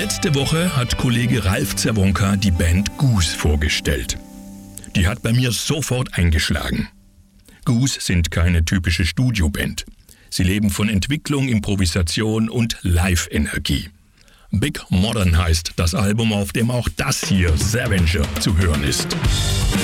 Letzte Woche hat Kollege Ralf Zerwonka die Band Goose vorgestellt. Die hat bei mir sofort eingeschlagen. Goose sind keine typische Studioband. Sie leben von Entwicklung, Improvisation und Live-Energie. Big Modern heißt das Album, auf dem auch das hier, Scavenger, zu hören ist.